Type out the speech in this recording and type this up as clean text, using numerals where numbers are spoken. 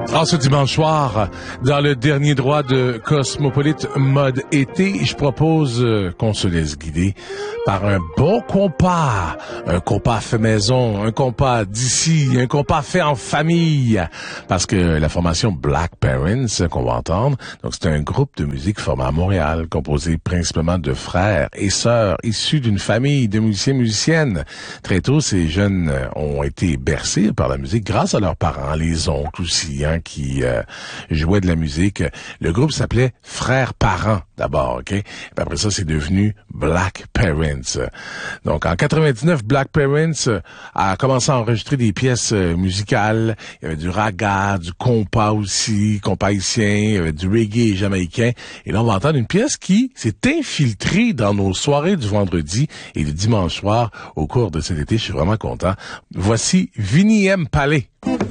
En ce dimanche soir, dans le dernier droit de Cosmopolite Mode Été, je propose qu'on se laisse guider par un bon compas. Un compas fait maison, un compas d'ici, un compas fait en famille. Parce que la formation Black Parents qu'on va entendre, donc c'est un groupe de musique formé à Montréal, composé principalement de frères et sœurs issus d'une famille de musiciennes. Très tôt, ces jeunes ont été bercés par la musique grâce à leurs parents, les oncles aussi, qui jouaient de la musique. Le groupe s'appelait Frères Parents d'abord, OK? Puis après ça, c'est devenu Black Parents. Donc, en 99, Black Parents a commencé à enregistrer des pièces musicales. Il y avait du raga, du compas aussi, compas haïtien, il y avait du reggae jamaïcain. Et là, on va entendre une pièce qui s'est infiltrée dans nos soirées du vendredi et du dimanche soir au cours de cet été. Je suis vraiment content. Voici Vinny M. Palais.